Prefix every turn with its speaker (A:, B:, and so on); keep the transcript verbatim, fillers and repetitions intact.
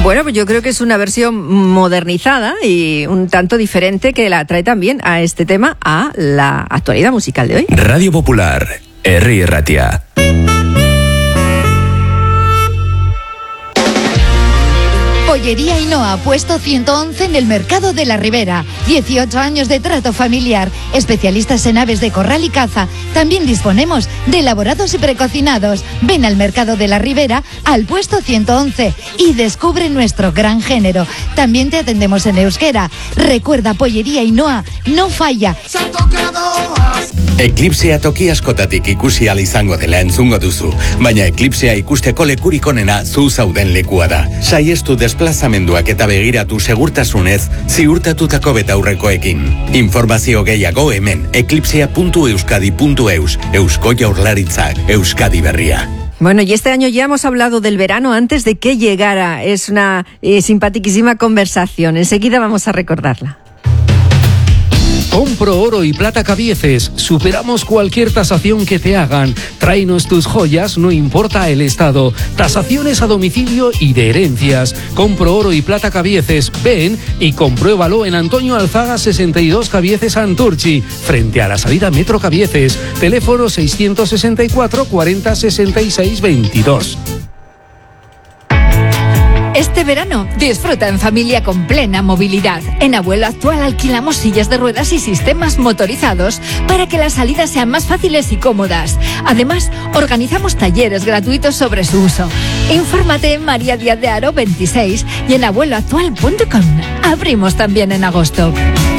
A: Bueno, pues yo creo que es una versión modernizada y un tanto diferente que la trae también a este tema, a la actualidad musical de hoy.
B: Radio Popular, Herri Ratia.
C: Pollería Ainhoa, puesto ciento once en el Mercado de la Ribera. dieciocho años de trato familiar. Especialistas en aves de corral y caza. También disponemos de elaborados y precocinados. Ven al Mercado de la Ribera, al puesto ciento once, y descubre nuestro gran género. También te atendemos en euskera. Recuerda, Pollería Ainhoa no falla.
D: Eklipsea toki askotatik ikusi ahal izango dela entzungo duzu, baina eklipsea ikusteko lekurik onena zu zauden lekua da. Saiestu desplazamenduak eta begiratu segurtasunez ziurtatutako betaurrekoekin. Informazio gehiago hemen eklipsea puntu euskadi puntu eus, Eusko Jaurlaritzak, Euskadi Berria.
A: Bueno, y este año ya hemos hablado del verano antes de que llegara. Es una eh, simpaticísima conversación. Enseguida vamos a recordarla.
E: Compro oro y plata Cabieces. Superamos cualquier tasación que te hagan. Tráenos tus joyas, no importa el estado. Tasaciones a domicilio y de herencias. Compro oro y plata Cabieces. Ven y compruébalo en Antonio Alzaga sesenta y dos Cabieces Santurchi, frente a la salida Metro Cabieces. Teléfono seiscientos sesenta y cuatro cuarenta sesenta y seis veintidós.
F: Este verano disfruta en familia con plena movilidad. En Abuelo Actual alquilamos sillas de ruedas y sistemas motorizados para que las salidas sean más fáciles y cómodas. Además, organizamos talleres gratuitos sobre su uso. Infórmate en María Díaz de Haro veintiséis y en abuelo actual punto com. Abrimos también en agosto.